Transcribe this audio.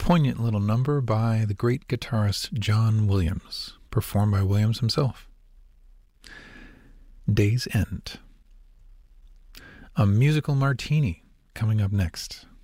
poignant little number by the great guitarist John Williams, performed by Williams himself. Day's End. A musical martini coming up next.